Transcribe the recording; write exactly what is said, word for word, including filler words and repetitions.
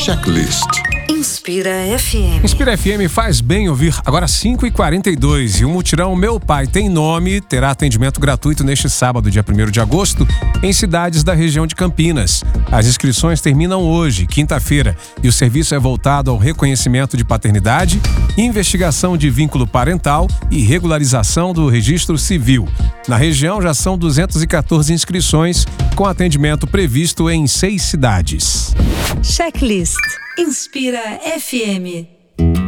Checklist. Inspira F M. Inspira F M faz bem ouvir. Agora cinco e quarenta e dois e o mutirão Meu Pai Tem Nome terá atendimento gratuito neste sábado, dia primeiro de agosto, em cidades da região de Campinas. As inscrições terminam hoje, quinta-feira, e o serviço é voltado ao reconhecimento de paternidade, investigação de vínculo parental e regularização do registro civil. Na região já são duzentas e quatorze inscrições, com atendimento previsto em seis cidades. Checklist. Inspira F M.